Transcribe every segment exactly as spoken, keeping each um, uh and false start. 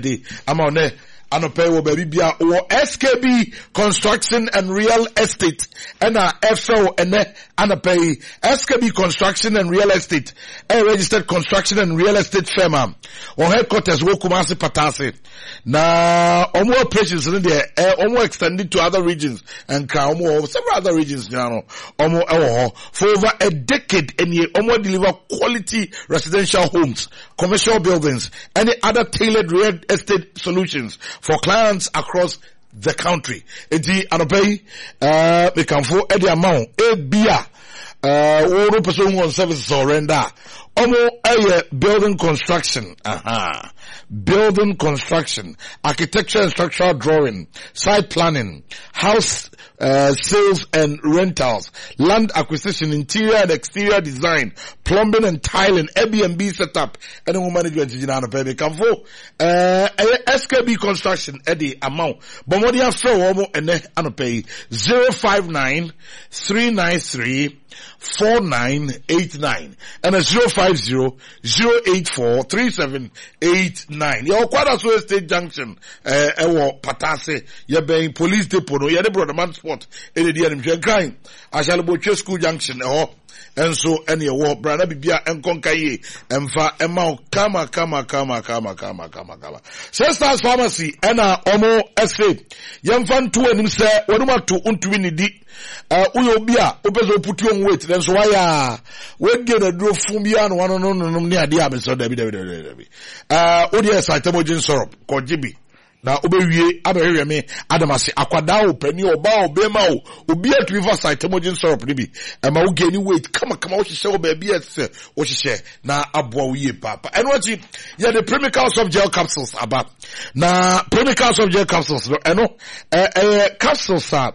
edi ama one anope wo baby bia wo S K B Construction and Real Estate ena F O ene anope S K B Construction and Real Estate a registered construction and real estate firm am or headquarters wo Kumasi Patase na omo operations in there omo extended to other regions and omo several other regions you know omo ewo for over a decade and ye omo deliver quality residential homes, commercial buildings, any other tailored real estate solutions for clients across the country. Eti anopai uh we can for any amount a bia uh one person one services or render omo aye building construction aha building construction, architecture and structural drawing, site planning, house uh, sales and rentals, land acquisition, interior and exterior design, plumbing and tiling, Airbnb setup, and woman management in Jina Baby come for uh S K B Construction Eddie amount. Bomodia flow omo ene anope zero five nine three nine three four nine eight nine and a zero five zero zero eight four three seven eight nine. Your Kwada so State Junction, eh, ewo Patase, ye being police depot, no, ye de brother man spot, any dear him crying. I shall go to school junction, eh, and so any war, brother Bibia and Concaye, and fa emma kama kama kama kama kama kama kama. Sisters Pharmacy, Anna Omo Estate, young fan two and him say, Waduma to Untuini di. Uh, uyobia, upezo put you on weight, then so why, we get a draw fumbia and one on no no near the abyss or Debbie Debbie Debbie. Uh, Odia Saitamogen syrup, called Jibby. Now, Obe, Abe, me, Adamasi, Aquadao, Penny, or Bow, Bemao, Ubia to river Saitamogen syrup, Libby, and Mau gaining weight, come on, come out, she shall baby, what she share. Now, Abwa, ye, Papa. And what you, yeah, the premicals of gel capsules, about. Now, premicals of gel capsules, no, and no, uh, uh, capsules are.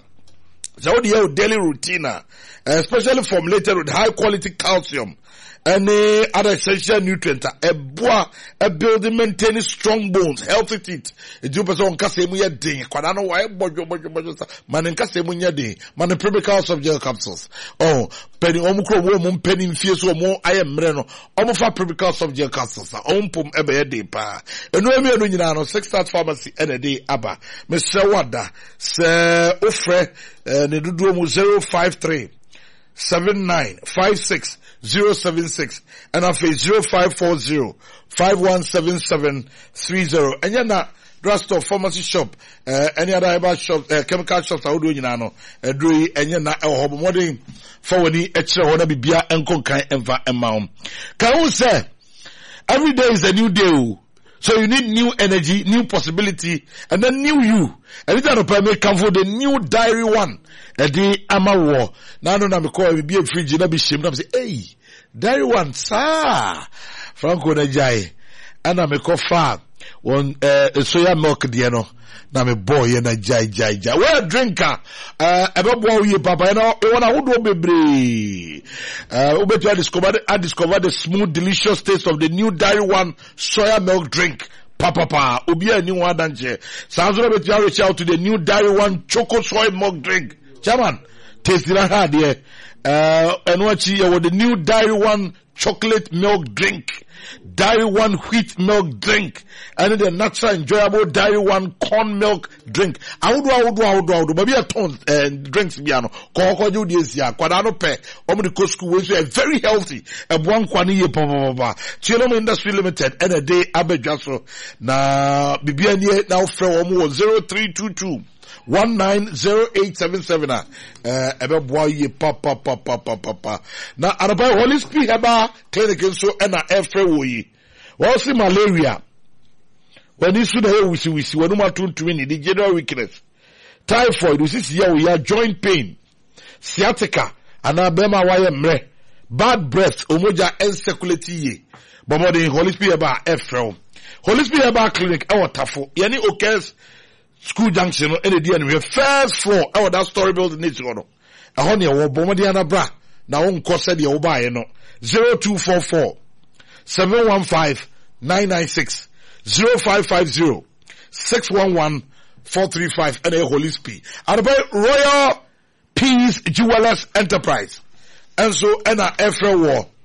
So the daily routine, uh, especially formulated with high quality calcium and uh, other essential nutrients, a bois, a building maintaining strong bones, healthy teeth. A two person casemu ding, quadano why bojo bojo bojo man in casemu ding, man the premicals of gel capsules. Oh, penny omukro woman penny fierce or more I am mreno, omofa premicals of gel capsules, own pum ebe a day pa. And no me no six start pharmacy and a day abba. Mister Wada, sir Ofre. Uh, Neduduomu zero five three seven nine five six zero seven six and I face zero five four zero five one seven seven three zero. And you're not drugstore, pharmacy shop, uh, any other herbal shop, uh, chemical shops, I would do you know, uh, do and you're not a hobo modern for any extra wanna be beer and conkai and va amount. Can you say every day is a new day? So you need new energy, new possibility, and then new you. And it's not a come for the new diary one. A day ama war. Now no na me call me be a fridge, na be shame. Na say, hey, diary one, sir. Franco na jai. And na me call far. One uh soya milk diano. Na me boy na jai jai jai. Where drinker? Uh ebe boy ye papa. You know, you wanna who do bebre. Uh ube to I discovered I discovered the smooth, delicious taste of the new Diary One soya milk drink. Papa pa, ubi a new one danje. Sounds like you reach out to the new Diary One choco soy milk drink. Chairman, taste it hard here. Uh and what you with the new Diary One chocolate milk drink. Diary One wheat milk drink, and the natural enjoyable Diary One corn milk drink. I would do, I would do, I would do, I would do. Maybe a ton and drinks piano. Koko do this ya. Kwadano pe. Omo the coast school is very healthy. A one kwani ye pa pa pa. Chilom Industry Limited. And a day abejaso na bibianye now from omo zero three two two. One nine zero eight seven seven. Uh, ebe boy ye pa pa pa pa pa pa pa. Na anaba Holy Spirit heba clinic so ena efre wo yi. Wo si malaria. When you see the wisi wisi, when you want to win the general weakness, typhoid, this is here we are joint pain, sciatica, and abema wire mre, bad breath, omoja enceculati ye. But more than Holy Spirit about Ephraim. Holy Spirit about clinic, our tafo. Yani okes school junction, any day anyway. First floor, our that story building needs to go. A honey, a bomadiana bra. Now on cost the oba, you know. Zero two four four seven one five nine nine six. Zero five five zero six one one four three five and a Holy Spirit. And about Royal Peace Jewelers Enterprise. And so and a Ephraim war.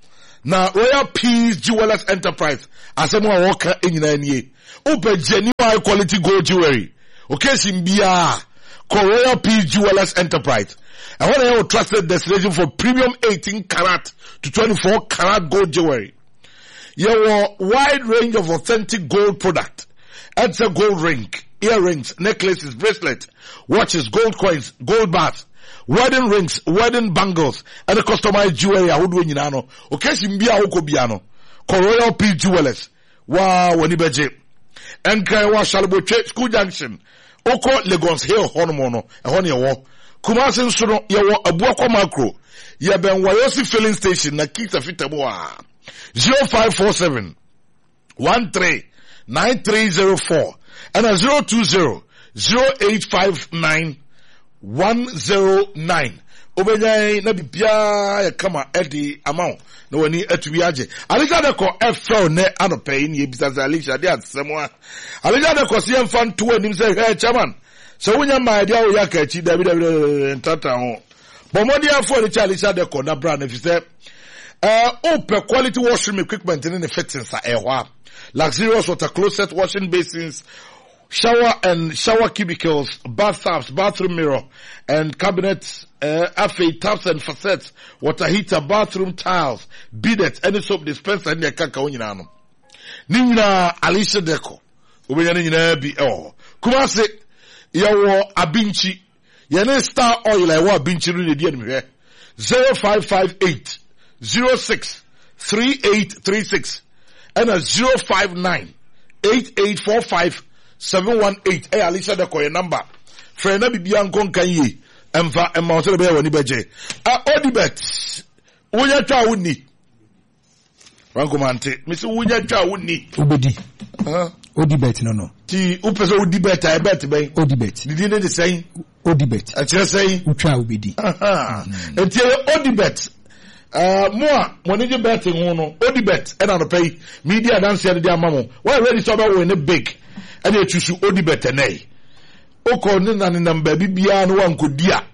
na Royal Peace Jewelers Enterprise asemu a woka enyina nie ope genuine high quality gold jewelry okay simbia call Royal Peace Jewelers Enterprise. And when I have trusted destination for premium eighteen karat to twenty-four karat gold jewelry. You have a wide range of authentic gold product. It's a gold ring, earrings, necklaces, bracelets, watches, gold coins, gold bars, wedding rings, wedding bangles, and a customized jewelry. I would win you know. Okay, simbia oko biano. Call Royal Peace Jewelers. Wow, when you beje. And Kaiwa Shalbo School Junction. Oko Lagos Hill Honomono, a honey war. Kumasi Suno, Yawa Abuako Macro. Yaben Wayosi filling station, Nakita Fitaboa. zero five four seven one three nine three zero four and a zero two zero zero eight five nine one zero nine. Obenya na bibia ya kama edi amount na wani atubiaje. Alija de ko efro ne anope ni ebisa Alija de atsemwa. Alija de ko siem fan to anim say hey chairman. So wonya ma dia o ya ka chi da bi da ntata ho. Bomodi afo ni Alija de ko na bra na fi say uh open quality washroom equipment in the fittings are ehwa. Luxurious water closet, washing basins, shower and shower cubicles, bathtubs, bathroom mirror, and cabinets, uh, afei, taps and facets, water heater, bathroom tiles, bidets, any soap dispenser, and the kaka onyinano. Nina Alicia Deco. Ubenya nina bi oh. Kumase yawo abinchi. Yene Star Oil I wa abinchi ru de me zero five five eight zero six three eight three six and a zero five nine eight eight four five seven one eight. Hey, Alicia de Koye number. Friend, na bibian kon kanye. Emfa emma so be woni beje. Ah, Odibet. Wonya twa woni. Ranko mante. Me se wonya twa woni. Obedi. Huh? Odibet no no. Ti upese Odibet I bet ben. Odibet. Did you know the saying? Odibet. A chere saying utwa obedi. Aha. Enti Odibet. Uh, more money you betting on Odibet and on the pay media dance the dia mamo. Why ready to about when a big and you choose Odibet and nay. Oko nina ni number bibia no one could dia.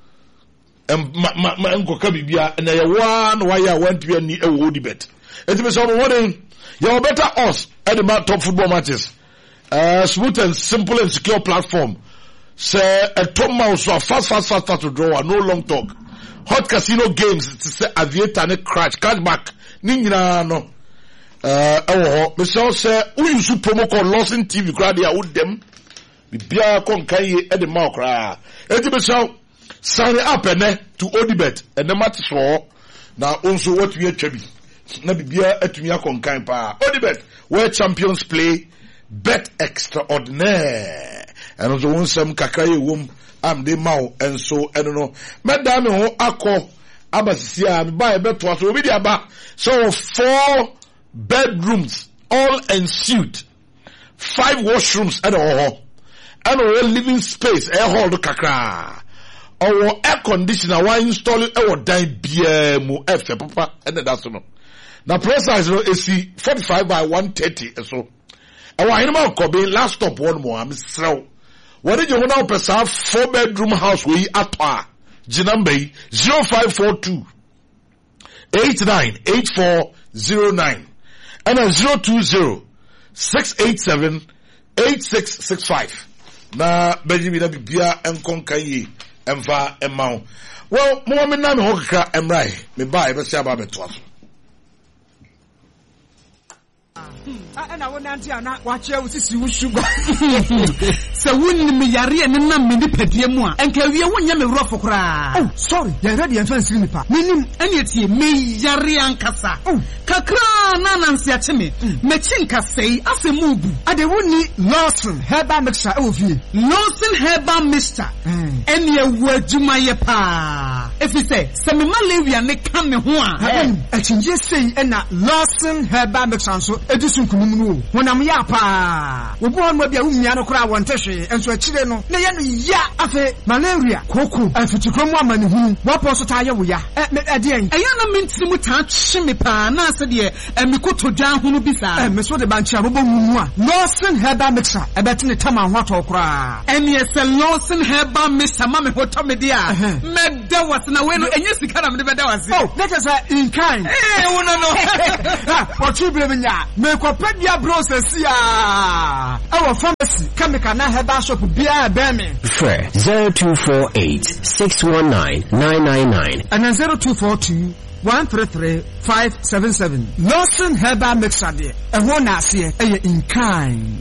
And my my uncle Kabibia and I one why I went to be a Odibet. It's been some warning. You're better us at the top football matches. Uh, smooth and simple and secure platform. Say a top mouse so fast fast fast fast to draw no long talk. Hot casino games to say aviator and crash cashback ni nyina no eh ewo me so say we use promo code Lawson T V crowd ya would them bibia kon kan ye e de ma okra enti be so sign up ene to Odibet and the match so na onso what we atwa bi na bibia atumi akon kan pa Odibet where champions play bet extraordinaire and also won some kakaye wom am de mau and so I don't know madam ho akọ abasisia me buy beto aso obi dia ba so four bedrooms all ensuite, five washrooms and all and a living space air hold kakra our air conditioner why install it our dan bia mu efe papa and that's no now precise no A C forty-five by one thirty so our animal ko be last stop one more am srew. What did you want to press four bedroom house we at par? Jinambe zero five four two eight nine eight four zero nine and a zero two zero six eight seven eight six six five. Na Benjamin Bibia and Konkayi and Va and Mount. Well, Mohammed Nami Hoka and Rai, me buy a Shabba Betwas. And I want to watch you with sugar. So when me yari and nam me pediamo and can we one yam rough for cry. Oh, sorry, you're ready and fancy me. Meaning, and yet me yari and cassa. Oh, Kakra Nanansia to me. Machinka say, as a move. I de wouldn't need Lawson, Herba mixture of you. Lawson Herba mixture. And your word to my pa. If you say, some Malaria may come me one. I can just say, and Lawson Herba mixture. edisun kunum no wonam ya pa wo bo no bia wumia no kora wonte hwe enso akire no na ye no ya afe malaria koko afitikrom amane hu wo po so ta ye wo ya e de en eya na mentiri mu ta hye me pa na ase de e mikoto dan hu no bisa e me so de bancha robo mu a Lawson herbal mixer e betine tama ho to kora eni ese Lawson herbal mixer ma me hoto me dia me da was na we no enye sika na me de da was oh that is in kind eh wona no ha o chibre me nya me ko pedia process ya our pharmacy chemical na herbal shop bia be me Fair zero two four eight six one nine nine nine nine and zero two four two one three three five seven seven Lawson herbal mixer there e ho na ase e in kind.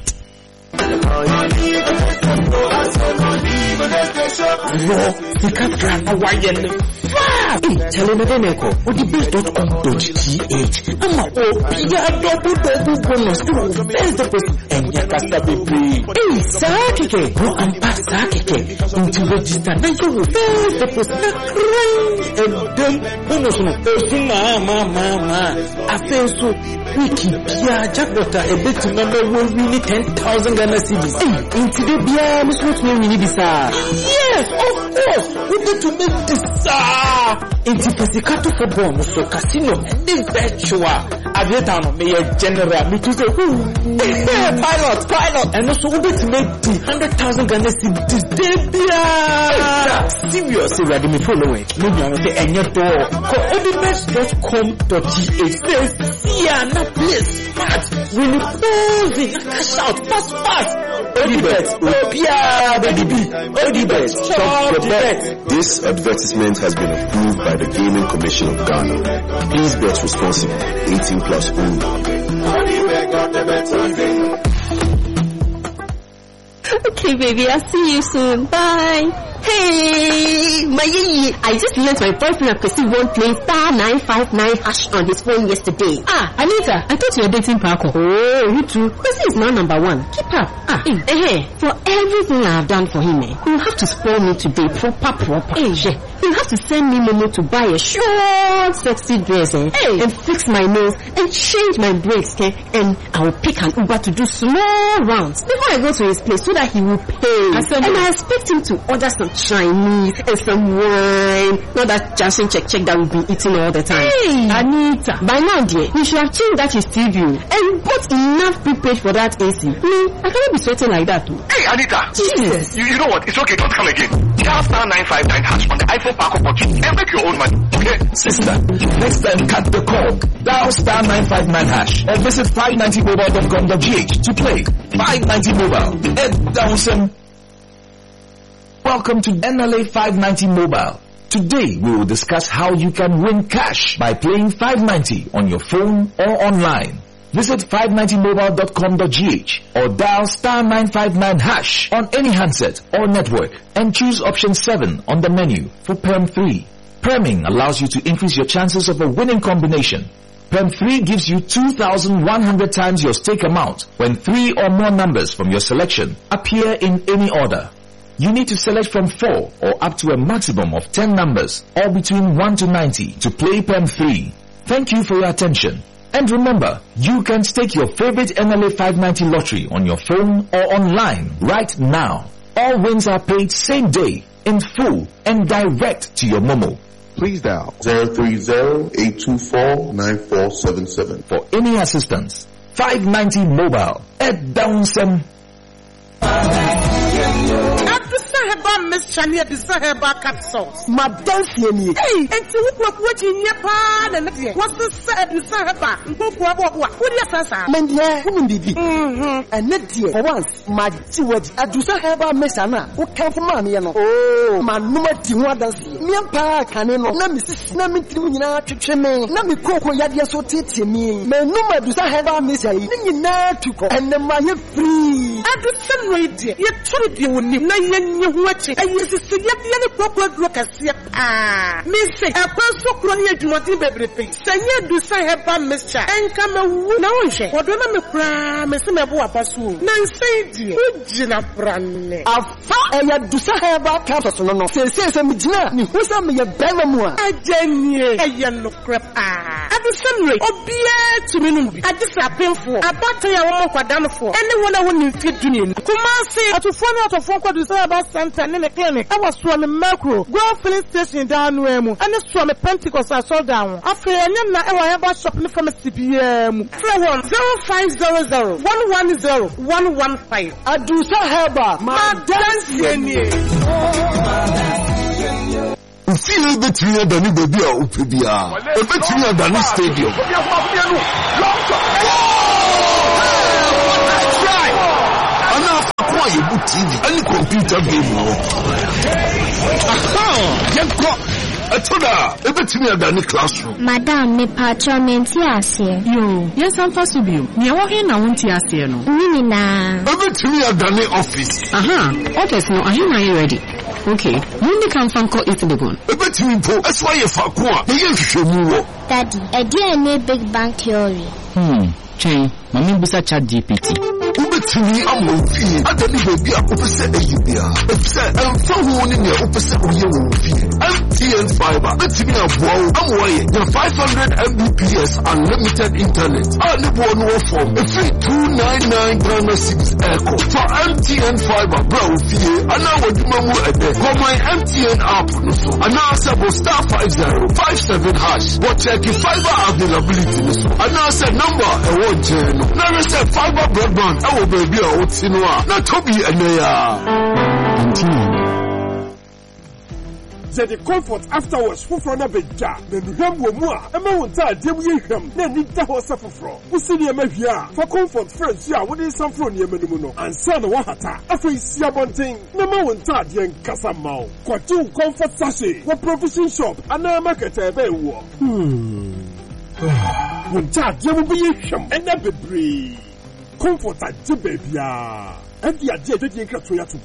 No, the captain a wayen. Hey, tell me the neko. What the best dot com dot g h. I'm a oh, yeah, double double bonus to best deposit and your customer be. Hey, Sakike, go and pass Sakike into register. Then you will best deposit the crane and then bonus no person, mama, mama. I feel so wiki. Yeah, Jackpot a bit to number will really ten thousand Ghana cedis. Hey, into the beer, Miss Ruth, we need this. Yes, of course. We need to make this. Into Pesicato for bonus, so casino, and this virtual. Aviator, Mayor General, me to say, pilot, pilot, and also we need to make the hundred thousand Ghana cedis. Seriously, ready me following. Maybe I will say, and your door. Call odibet dot com dot g h. Says, yeah, not please, but we need closing. Cash out, fast, fast. Odibet, Opia, baby, Odibet, shop your bet. This advertisement has been approved by the Gaming Commission of Ghana. Please bet responsibly. eighteen plus only. Okay, baby, I'll see you soon. Bye. Hey, my I just let my boyfriend Kwesi won't play star nine five nine hash on his phone yesterday. Ah, Anita, I thought you were dating Paco. Oh, you too. Kwesi is now number one. Keep up. Ah, eh, eh, for everything I have done for him, eh, you have to spoil me today, proper, proper. Eh, you have to send me Momo to buy a short, sexy dress, eh, hey, and fix my nails and change my braids, eh, and I will pick an Uber to do small rounds before I go to his place so that he will pay. I and I expect him to order some Chinese and some wine, not that Johnson check check that we've been eating all the time. Hey, Anita, by now, dear, you should have changed that his T V and bought enough prepaid for that A C. Me, I cannot be sweating like that too. Hey, Anita, Jesus, you, you know what? It's okay. Don't come again. Dial star nine five nine hash on the iPhone Paco Watch and make your own money. Okay, sister. Next time, cut the call. Dial star nine five nine hash or visit five ninety mobile dot com dot g h to play. five ninety Mobile. Ed Downsem. Welcome to N L A five ninety Mobile. Today we will discuss how you can win cash by playing five ninety on your phone or online. Visit five ninety mobile dot com dot g h or dial star nine five nine hash on any handset or network and choose option seven on the menu for Perm three. Perming allows you to increase your chances of a winning combination. Perm three gives you two thousand one hundred times your stake amount when three or more numbers from your selection appear in any order. You need to select from four or up to a maximum of ten numbers or between one to ninety to play Perm three. Thank you for your attention. And remember, you can stake your favorite N L A five ninety lottery on your phone or online right now. All wins are paid same day, in full, and direct to your Momo. Please dial zero three zero eight two four nine four seven seven for any assistance. five ninety Mobile. Ed Downsem. Heba Miss Chania Heba cat sauce. Madam Fiemi. Hey, and to what what in your pan and what's the said in Sahaba? What do you say? Mendia, woman bibi. And net dear for once, my steward, I do so Heba Messana, who come from Mammy. Oh, my number Tiwadas, Miampa, Canino, Nemesis, Namitina, Chicheme, Nami Coco Yadia so titi me. My number do so Heba Messa, and the Maya free. I do some radio, you told you would name huachi ayesisi yebia ne papa duro kase ah me say apaso kro ne adwumati bebrebe sanye du san heba mixture enka mawu na wonhwe wodo na me kra me se mebo apaso na nsai die ugina branne afa eya du san heba capsules no no se se se me gina ni husa me ye bema mu a ajanie eya no crap ah adu samre obia tumi no bi adisa penfo abata ya wo kwadamfo ene wona woni fi dunie kuma se atofo na atofo kwadu san heba center ne ne clinic awa so me macro go filling station down no emu ene so me Pentecost sold down after enya na ewa heba shop ne pharmacy bia mu phone zero five zero zero one one zero one one five adusa heba ma dance ni Ufile between Dani baby or Upibia. A between Dani stadium. Enough acquire book T V any computer game. Aha! Get caught. Atoda, a between Dani classroom. Madam, me patron menti ase. Yo, yes, I'm for Subio. Me awohe na wonti ase no. Nini na. A between Dani office. Aha, okay, so are you ready? Okay, Mundi can fan call it the bone. A between po, that's why you fuck one. The yes, you Daddy, a dear ne big bang theory. Hmm, Chain, Mammy Busa Chat G P T. Ubetini amofi adani baby akopese eyibia efse emfa ho ni ne opese oye wo fi M T N fiber betini aboa amwoye na five hundred megabits unlimited internet ani bo no form efi two ninety-nine Ghana cedis echo for M T N fiber bro fie ana waduma mu ede for my M T N app no so ana sabo star five zero five seven hash what check fiber availability no so ana say number e won je no na say fiber broadband oh baby, oh, what's in what? Not to be a mayor. Say the comfort afterwards for from a big jar. Then you have one more. A man tired, Jim Yam, then need the horse suffer from. We see the Mavia for comfort friends. Yeah, what is some from your menuno and son of Wahata. After you see a one thing, no man tired, young Casamau. Quatu comfort sachet, what provision shop, and a market a very war. Hmm. One tired, Jim Yam, and never breathe. Comfort at the baby, and the idea that you can to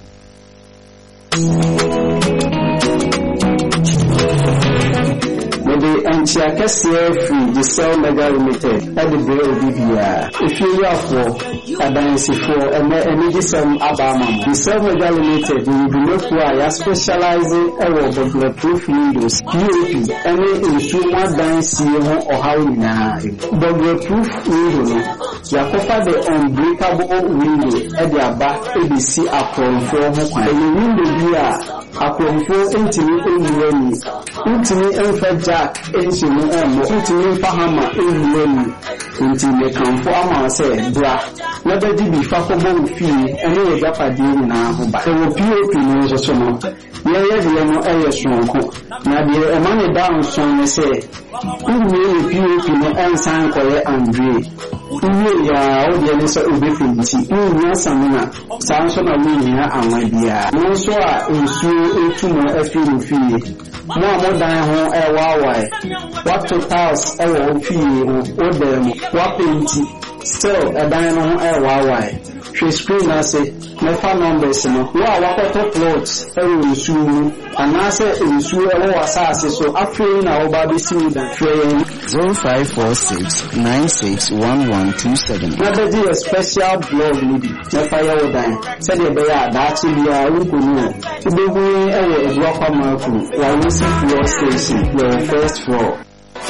the Antiacasia free, the cell mega limited, at the Braille B B R. If you are for a dynasty for a medicine Abama, the cell mega limited will be required specializing over the bulletproof windows, P O P, any instrument dynasty or how we now. The bulletproof window, Yakopa the unbreakable window at the back A B C upon four and the window here upon four intimate in intimate and jack into me and intimate Pahama in the intimate come for my say, bra. Never did be fuckable fee any Japadine now, but there will be a opinion so no. Yeah, yeah, the no air strong. Now the money down song say, who will be opinion and sign for Andre. Uwe ya audience obefinti uwe samina sanso na wini ya amabia nso a nsuo etumo afiri fie mo amodan ho ewawa wato tiles ewo fie ho odem wapenti still edan no ho ewawa hwe screen na say nefa numbers no wo a wakoto plots ewo nsuo anase nsuo ewo asase so afei na oba be simuda train zero five four six nine six one one two seven. Now they do a special blog maybe. Na fire wo dan. Say the bear that bia wo kunu. Ibe hu e wo block amaku. Wa wo see your station, your first floor.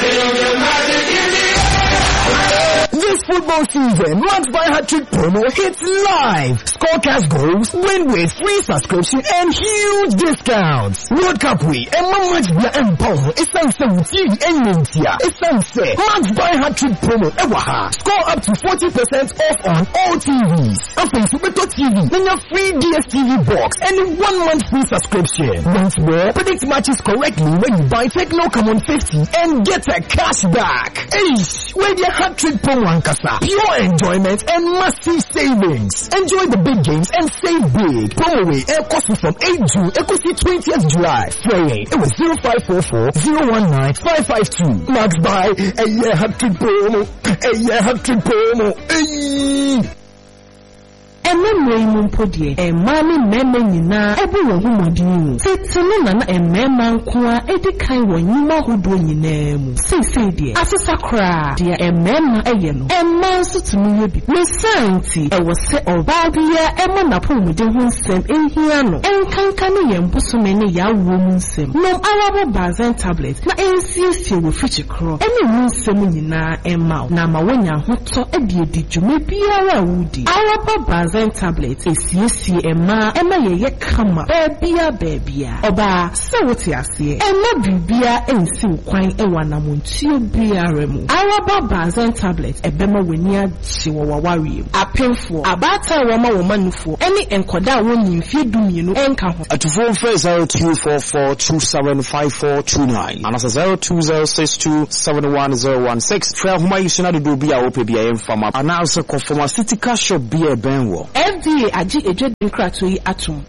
This football season, Max Buy Hat-Trick promo hits live. Scorecast goals, win with free subscription and huge discounts. World Cup week, and Max Buy and Paul, it's sunset T V and Nintia. It's sunset. Max Buy Hat-Trick promo, ewaha. Score up to forty percent off on all T Vs. Up in Super T V, then your free D S T V box and one month free subscription. Once more, predict matches correctly when you buy Techno Common fifty and get a cash back. Eish, with your Hat-Trick promo and Kasa. Pure enjoyment and massive savings. Enjoy the big games and save big. Promo way air cost from eighth June, Ecosi twentieth July. Frame, it was zero five four four zero one nine five five two. Max Buy, a year Hat-Trick promo. A year Hat-Trick promo. Hey. Ememre mumpodie e mami meme nyina ebu wo humodin tetene na na emema nkoa edikai wanyima hodo nyina mu sese die asesa kra dia emema eye no emma nso tumi ye bi mesanti e wo se obabia ema na pomuden ho nsem ehia no enkanka ne yemposome ne ya wo mu nsem nom arabo bazen tablet na ensiesie wo fichi kro ene mu nsem nyina emma na ma wonya hoto e bi edi dwuma biara wudi arabo bazen tablet esiesie emma emma ye ye kama bebia bebia oba se wote ase emma bibia ensi kwan e wanamontuo biara mu arabo bazen tablet ebema weni agye wo wawari apemfo abata wo ma wo manufo ene enkoda wo nyimfie dumienu enka ho atufo mfe zero two four four two seven five four two nine and zero two zero six two seven one zero one six fra homa yisuna do bia ope bia emfama announce ko pharmaceutical shop bia benwo F D A agi eje dinkrato yi atum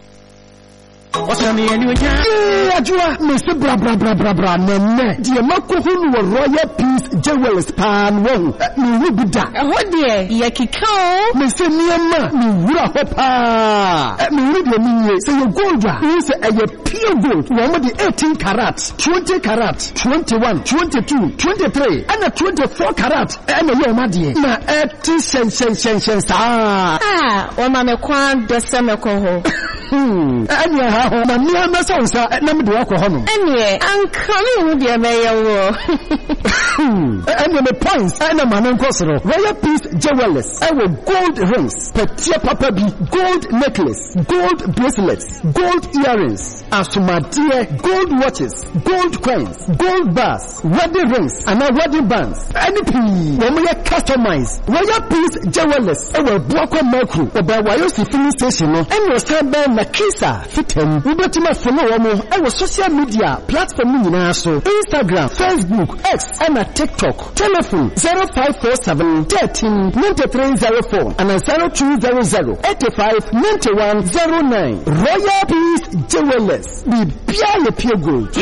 Osani eni onya ajua me se bra bra bra bra bra nenne die makohunu wo Royal Peace Jewels pan wo me wubida eho de ye kikao me se niema me wura hopa me wuri de minye se ye gold a se eye pure gold wo mo de eighteen karat twenty karat twenty-one twenty-two twenty-three and twenty-four karat and ye ma de na eighty shen shen shen shen sa ah o ma me kwan de se me ko ho hmm anya ha ho na ni ama so sa na me de akọ ho no anye ankame hu de me ye wo anya me points ana ma nan kosoro Royal Peace Jewelers our gold rings petia papa bi gold necklace gold bracelets gold earrings asumadiye gold watches gold coins gold bars wedding rings and wedding bands anything we may customize Royal Peace Jewelers our Bwako Mercury oba wayo si filling station no and we stand by na kisa fitem ubetima follow wo mo our social media platform nyina so Instagram Facebook X and TikTok telephone zero five four seven thirteen ninety-three zero four and zero two zero zero eighty-five ninety-one zero nine Royal Peace Jewelers the pure pure gold.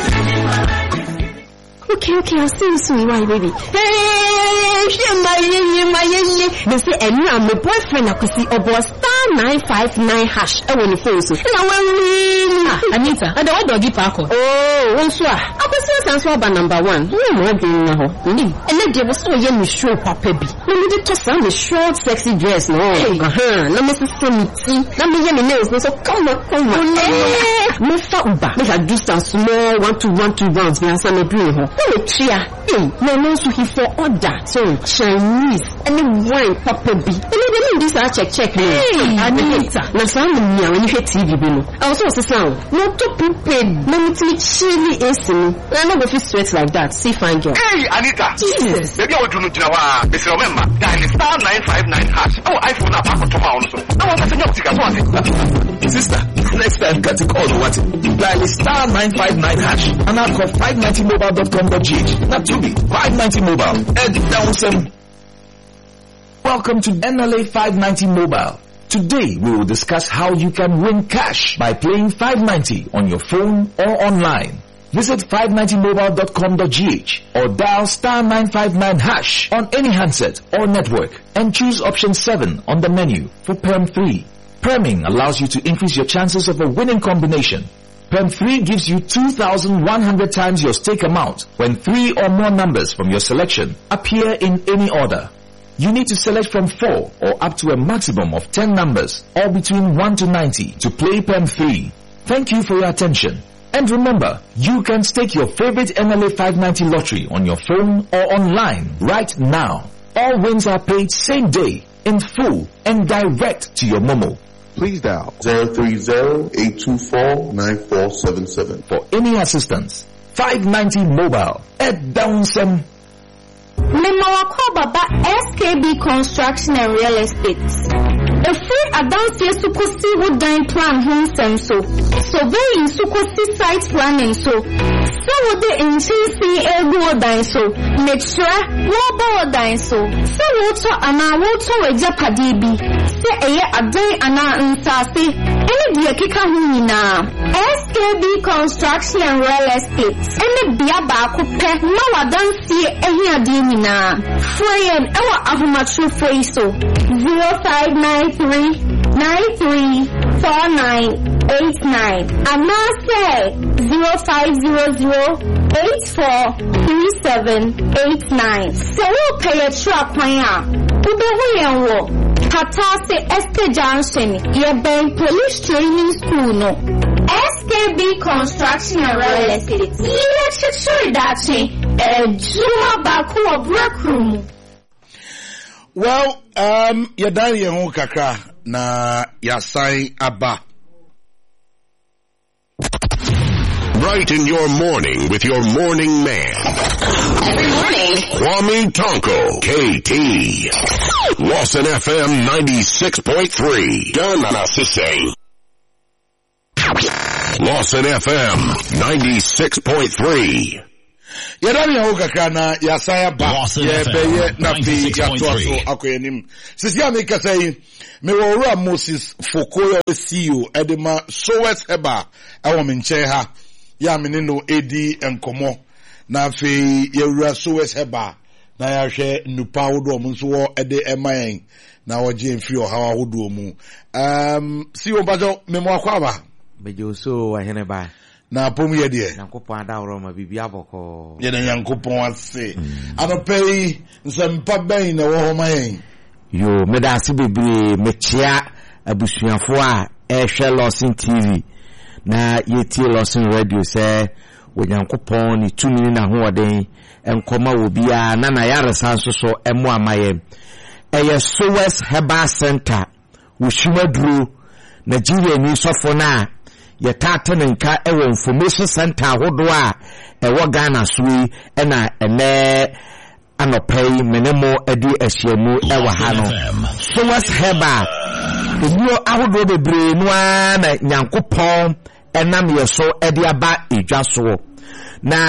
Okay, okay, I'll see you soon, why, baby. Hey, my yeye, my yeye. They say, and you are my boyfriend, I could see about star nine five nine hash. I want to phone you. And I want really. Anita, I don't want to give Paco. Oh, one swa. I could see answer about number one. You know what doing now? And then there was so young, show Papa B. Let me just toss on the short, sexy dress. No, uh huh. Let me see. Let me hear me nails. So come on, come on. Eh, me fa uba. Me fa do some small one to one two rounds. Me answer me doing her. Oh, chia. Hey, no, no, so he for order. So, Chinese. Any wine, Papa B. And then they this I check, check. Hey, Anita. Now, some of me, when you hear T V, below. I also say, sound. Not to prepared. No, it's me chilly, is me. I never feel sweat like that. See, fine girl. Hey, Anita. Jesus. Maybe I will do no Jinawa. Mister Remember, dial star nine five nine hash. Oh, iPhone up, Paco to pound. I want to say, no, Tika, so Sister, next time, got to call what? Dial star nine five nine hash. And I'll call five ninety mobile dot com dot g h. Not to be five ninety mobile. Ed down some. Welcome to N L A five ninety Mobile. Today we will discuss how you can win cash by playing five ninety on your phone or online. Visit five ninety mobile dot com dot g h or dial star nine five nine hash on any handset or network and choose option seven on the menu for Perm three. Perming allows you to increase your chances of a winning combination. Perm three gives you two thousand one hundred times your stake amount when three or more numbers from your selection appear in any order. You need to select from four or up to a maximum of ten numbers or between one to ninety to play Perm three. Thank you for your attention. And remember, you can stake your favorite N L A five ninety lottery on your phone or online right now. All wins are paid same day, in full, and direct to your Momo. Please dial zero three zero eight two four nine four seven seven for any assistance. five ninety Mobile. Ed Downsem. Memawako Baba S K B Construction and Real Estate. A free advance yes to see wood dine plan home and so. So very in Sukosi site planning so. So would the intensity ego dine so. Make sure wobble dine so. So water and I water a japadibi. Say a year a day and I insasi. Any dear kika hunina. S K B Construction and Real Estate. Any biaba could pay no I don't see a here dimina. Free and our ahumatru free so. zero five nine three nine three four nine eight nine. And now say zero five zero zero eight four three seven eight nine. So we'll pay a truck plan. Ubehuyenwo Patase Esther Johnson Yeben Police Training School no S K B Construction and Real Estate. Yeah, sure that's it. Juma Baku or break room. Well, um, yadari yehu kakra na yasai aba. Right in your morning with your morning man. Every morning. Kwame Tonko, K T. Lawson F M ninety-six point three. Ghana Sise. Lawson F M ninety-six point three. Yadani ya huka kana ya saya ba ye beye na fi ya tuaso akoyenim. Sisi ya mika sayi mewora Moses Fokoyo C E O edema Sowes Heba ewa minche ha ya menino edi enkomo na fi yewura Sowes Heba na ya hwe nupa hodo mu nso wo ede emayen na waje mfi ohawa hodo mu. Um C E O bajo memo akwa ba bejo so wa hene ba na pomu ye de Yankopon adawro ma bibia boko ye na Yankopon ase anopei nsempa ben na wo homa yen yo medase bebre mechia abusuafo a ehwe Lawson T V na yeti Lawson Radio say wo Yankopon ni tumi na hoden enkoma wo bia na na yaresa nso so emu amaye eye Sowes Herbal Center wo Shimaduru Nigeria ni sofo na yetata nka ewo information center hodo a ewo Ghana sui ena ene anopei menemo edi ehyiamu ewa ha no Sowes Herbal enuo ahodo bebre no na Nyankopon enam yeso edi aba edwa so na